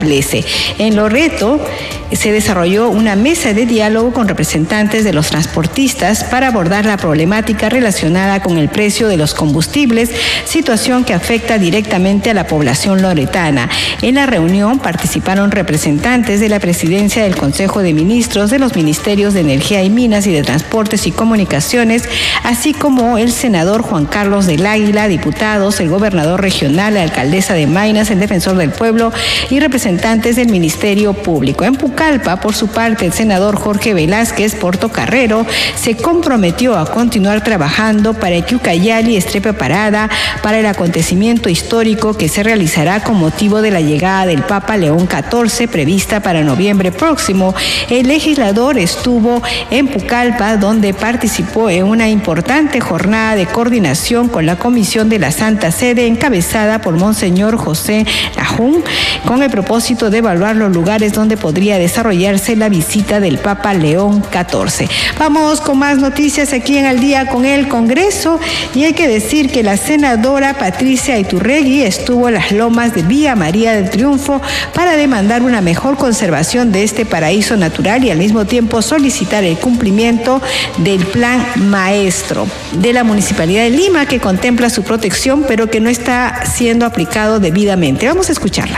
En Loreto se desarrolló una mesa de diálogo con representantes de los transportistas para abordar la problemática relacionada con el precio de los combustibles, situación que afecta directamente a la población loretana. En la reunión participaron representantes de la Presidencia del Consejo de Ministros, de los Ministerios de Energía y Minas y de Transportes y Comunicaciones, así como el senador Juan Carlos del Águila, diputados, el gobernador regional, la alcaldesa de Maynas, el defensor del pueblo y representantes del Ministerio Público. En Pucallpa, por su parte, el senador Jorge Velázquez Portocarrero se comprometió a continuar trabajando para que Ucayali esté preparada para el acontecimiento histórico que se realizará con motivo de la llegada del Papa León XIV, prevista para noviembre próximo. El legislador estuvo en Pucallpa, donde participó en una importante jornada de coordinación con la Comisión de la Santa Sede, encabezada por Monseñor José Lajún, con el propósito de evaluar los lugares donde podría desarrollarse la visita del Papa León XIV. Vamos con más noticias aquí en Al Día con el Congreso, y hay que decir que la senadora Patricia Iturregui estuvo en las lomas de Villa María del Triunfo para demandar una mejor conservación de este paraíso natural y al mismo tiempo solicitar el cumplimiento del plan maestro de la Municipalidad de Lima, que contempla su protección pero que no está siendo aplicado debidamente. Vamos a escucharla.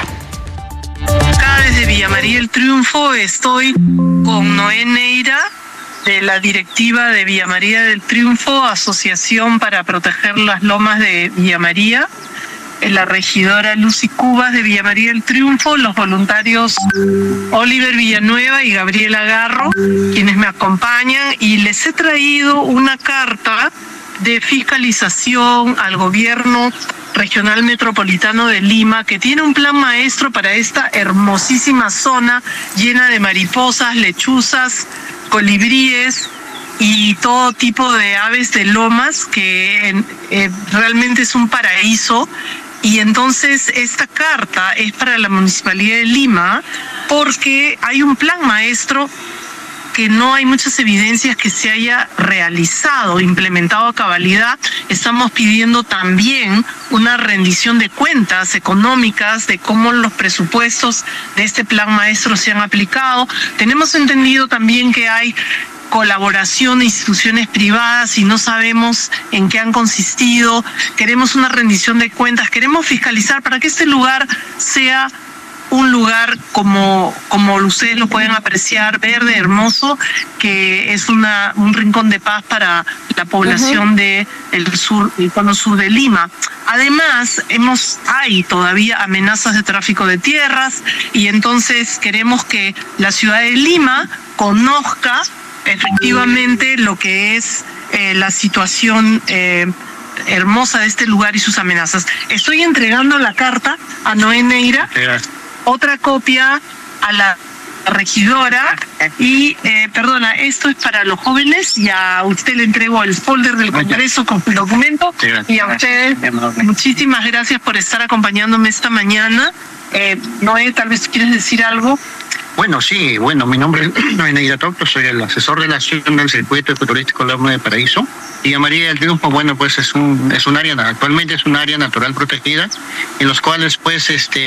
Acá desde Villa María del Triunfo estoy con Noé Neira, de la directiva de Villa María del Triunfo, Asociación para Proteger las Lomas de Villa María, la regidora Lucy Cubas de Villa María del Triunfo, los voluntarios Oliver Villanueva y Gabriela Garro, quienes me acompañan, y les he traído una carta de fiscalización al gobierno regional metropolitano de Lima, que tiene un plan maestro para esta hermosísima zona llena de mariposas, lechuzas, colibríes y todo tipo de aves de lomas, que realmente es un paraíso. Y entonces esta carta es para la Municipalidad de Lima porque hay un plan maestro que no hay muchas evidencias que se haya realizado, implementado a cabalidad. Estamos pidiendo también una rendición de cuentas económicas de cómo los presupuestos de este plan maestro se han aplicado. Tenemos entendido también que hay colaboración de instituciones privadas y no sabemos en qué han consistido. Queremos una rendición de cuentas, queremos fiscalizar para que este lugar sea un lugar como ustedes lo pueden apreciar, verde, hermoso, que es un rincón de paz para la población del sur, el cono sur de Lima. Además, hay todavía amenazas de tráfico de tierras, y entonces queremos que la ciudad de Lima conozca efectivamente lo que es la situación hermosa de este lugar y sus amenazas. Estoy entregando la carta a Noé Neira. Otra copia a la regidora y, perdona, esto es para los jóvenes, y a usted le entrego el folder del Congreso con el documento, y a ustedes muchísimas gracias por estar acompañándome esta mañana. Noé, tal vez quieres decir algo. Bueno, sí, mi nombre es Noé Neira Tocto, soy el asesor de la acción del circuito ecoturístico Loma de Paraíso. Villa María del Triunfo, pues es un área, actualmente es un área natural protegida, en los cuales pues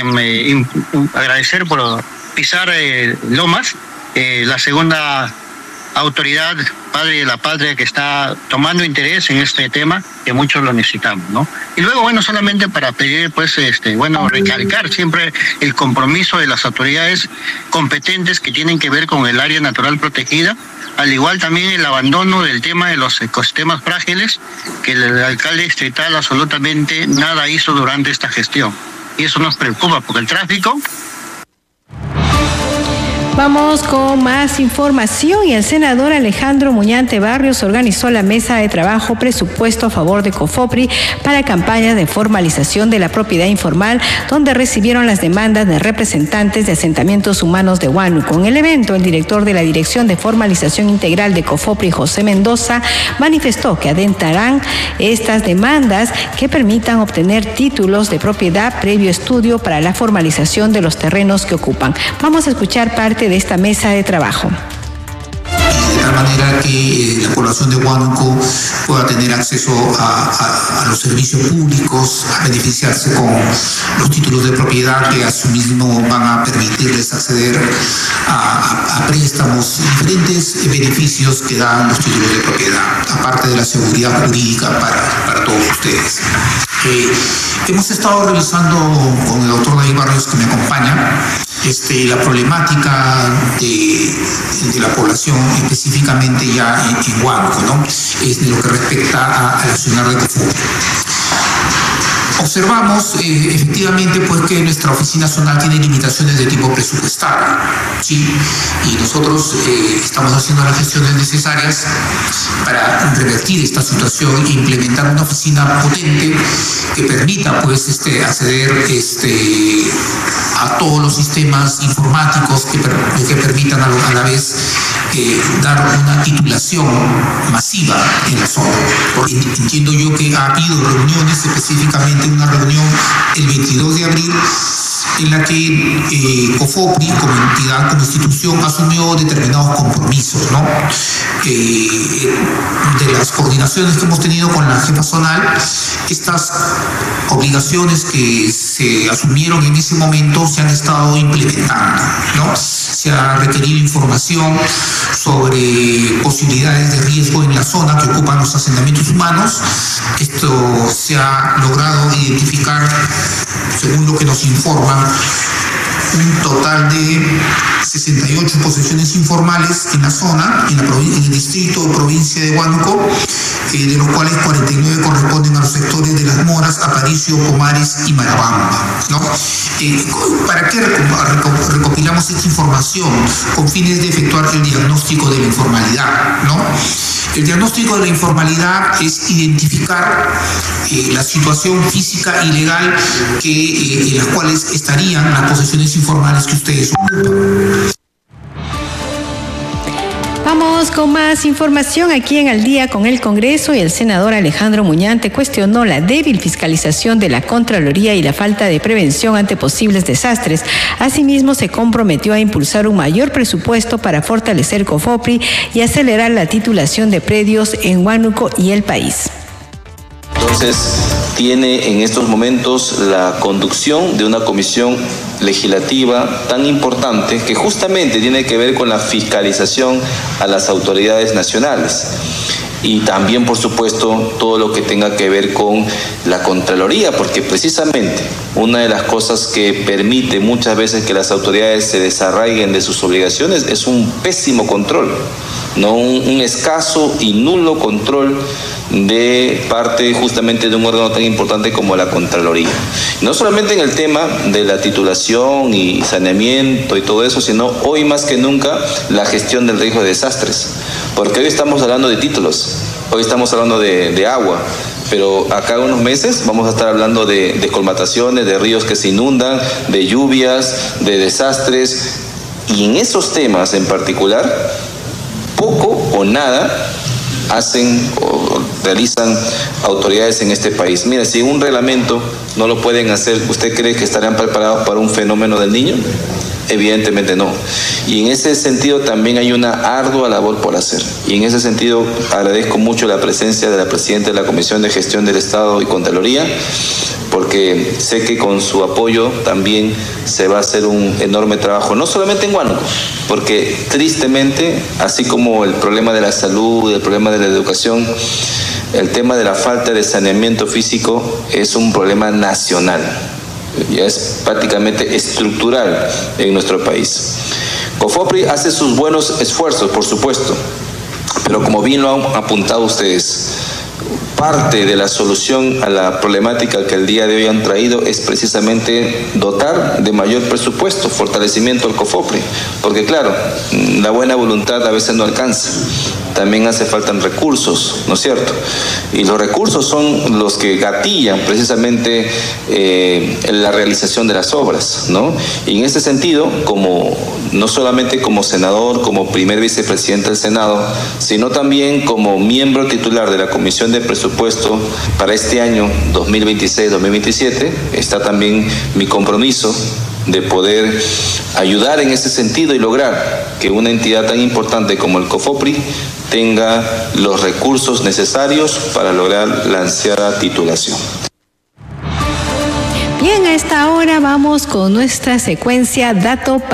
agradecer por pisar lomas, la segunda autoridad, padre de la patria, que está tomando interés en este tema, que muchos lo necesitamos, ¿no? Y luego, solamente para pedir, recalcar siempre el compromiso de las autoridades competentes que tienen que ver con el área natural protegida, al igual también el abandono del tema de los ecosistemas frágiles, que el alcalde distrital absolutamente nada hizo durante esta gestión. Y eso nos preocupa, porque el tráfico... Vamos con más información, y el senador Alejandro Muñante Barrios organizó la mesa de trabajo presupuesto a favor de COFOPRI para campañas de formalización de la propiedad informal, donde recibieron las demandas de representantes de asentamientos humanos de Huánuco. En el evento, el director de la Dirección de Formalización Integral de COFOPRI, José Mendoza, manifestó que adentrarán estas demandas que permitan obtener títulos de propiedad previo estudio para la formalización de los terrenos que ocupan. Vamos a escuchar parte de esta mesa de trabajo. tal manera que la población de Huánuco pueda tener acceso a los servicios públicos, a beneficiarse con los títulos de propiedad que a su mismo van a permitirles acceder a préstamos y diferentes beneficios que dan los títulos de propiedad, aparte de la seguridad jurídica para todos ustedes. Hemos estado revisando con el doctor David Barrios, que me acompaña, la problemática de la población, específicamente ya en Huánuco, ¿no? Es lo que respecta al accionar de COFOPRI. Observamos efectivamente pues que nuestra oficina zonal tiene limitaciones de tipo presupuestario, ¿sí? Y nosotros estamos haciendo las gestiones necesarias para revertir esta situación e implementar una oficina potente que permita pues acceder a todos los sistemas informáticos que permitan a la vez dar una titulación masiva en la zona. Porque entiendo yo que ha habido reuniones, específicamente una reunión el 22 de abril en la que COFOPRI como entidad, como institución, asumió determinados compromisos, ¿no? De las coordinaciones que hemos tenido con la jefa zonal, estas obligaciones que se asumieron en ese momento se han estado implementando, ¿no? Se ha requerido información sobre posibilidades de riesgo en la zona que ocupan los asentamientos humanos. Esto se ha logrado identificar, según lo que nos informan, un total de 68 posesiones informales en la zona, en el distrito o provincia de Huánuco, de los cuales 49 corresponden a los sectores de Las Moras, Aparicio, Pomares y Marabamba, ¿no? ¿Para qué recopilamos esta información? Con fines de efectuar el diagnóstico de la informalidad, ¿no? El diagnóstico de la informalidad es identificar la situación física y legal en las cuales estarían las posesiones informales que ustedes ocupan. Vamos con más información aquí en Al Día con el Congreso. Y el senador Alejandro Muñante cuestionó la débil fiscalización de la Contraloría y la falta de prevención ante posibles desastres. Asimismo, se comprometió a impulsar un mayor presupuesto para fortalecer COFOPRI y acelerar la titulación de predios en Huánuco y el país. Entonces, tiene en estos momentos la conducción de una comisión legislativa tan importante que justamente tiene que ver con la fiscalización a las autoridades nacionales. Y también, por supuesto, todo lo que tenga que ver con la Contraloría, porque precisamente una de las cosas que permite muchas veces que las autoridades se desarraiguen de sus obligaciones es un pésimo control, no un escaso y nulo control de parte justamente de un órgano tan importante como la Contraloría. No solamente en el tema de la titulación y saneamiento y todo eso, sino hoy más que nunca la gestión del riesgo de desastres. Porque hoy estamos hablando de títulos, hoy estamos hablando de agua, pero acá unos meses vamos a estar hablando de colmataciones, de ríos que se inundan, de lluvias, de desastres, y en esos temas en particular, poco o nada hacen o realizan autoridades en este país. Mira, si un reglamento no lo pueden hacer, ¿usted cree que estarán preparados para un fenómeno del Niño? Evidentemente no. Y en ese sentido también hay una ardua labor por hacer. Y en ese sentido agradezco mucho la presencia de la presidenta de la Comisión de Gestión del Estado y Contraloría, porque sé que con su apoyo también se va a hacer un enorme trabajo, no solamente en Huánuco, porque tristemente, así como el problema de la salud, el problema de la educación, el tema de la falta de saneamiento físico es un problema nacional. Ya es prácticamente estructural en nuestro país. COFOPRI hace sus buenos esfuerzos, por supuesto, pero como bien lo han apuntado ustedes, parte de la solución a la problemática que el día de hoy han traído es precisamente dotar de mayor presupuesto, fortalecimiento al COFOPRI, porque claro, la buena voluntad a veces no alcanza. También hace falta recursos, ¿no es cierto? Y los recursos son los que gatillan precisamente la realización de las obras, ¿no? Y en ese sentido, no solamente como senador, como primer vicepresidente del Senado, sino también como miembro titular de la Comisión de Presupuesto para este año 2026-2027, está también mi compromiso de poder ayudar en ese sentido y lograr que una entidad tan importante como el COFOPRI tenga los recursos necesarios para lograr la ansiada titulación. Bien, a esta hora vamos con nuestra secuencia Dato